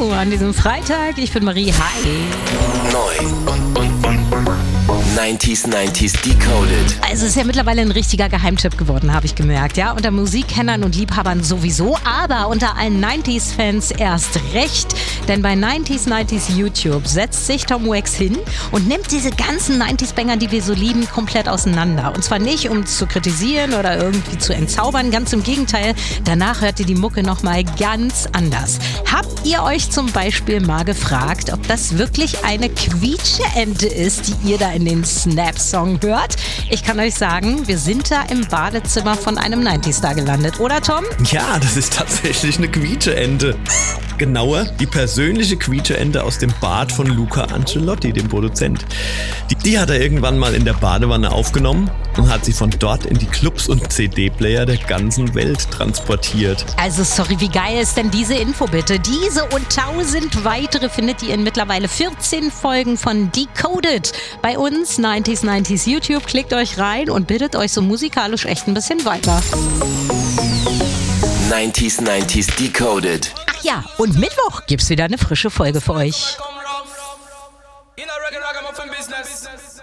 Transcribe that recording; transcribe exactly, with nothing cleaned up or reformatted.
Hallo an diesem Freitag, ich bin Marie, hi. Neu. neunziger neunzig Decoded. Also es ist ja mittlerweile ein richtiger Geheimtipp geworden, habe ich gemerkt, ja, unter Musikkennern und Liebhabern sowieso, aber unter allen neunziger-Fans erst recht, denn bei neunziger neunzig YouTube setzt sich Tom Wax hin und nimmt diese ganzen neunziger-Banger, die wir so lieben, komplett auseinander. Und zwar nicht, um es zu kritisieren oder irgendwie zu entzaubern, ganz im Gegenteil, danach hört ihr die Mucke nochmal ganz anders. Habt ihr euch zum Beispiel mal gefragt, ob das wirklich eine Quietscheente ist, die ihr da in den Snap-Song hört? Ich kann euch sagen, wir sind da im Badezimmer von einem neunziger-Star gelandet, oder Tom? Ja, das ist tatsächlich eine Quietscheente. Genauer, die persönliche Quietscheente aus dem Bad von Luca Ancelotti, dem Produzent. Die, die hat er irgendwann mal in der Badewanne aufgenommen und hat sie von dort in die Clubs und C D-Player der ganzen Welt transportiert. Also sorry, wie geil ist denn diese Info bitte? Diese und tausend weitere findet ihr in mittlerweile vierzehn Folgen von Decoded. Bei uns neunziger neunzig YouTube, klickt euch rein und bildet euch so musikalisch echt ein bisschen weiter. neunziger neunzig Decoded. Ach ja, und Mittwoch gibt's wieder eine frische Folge für euch.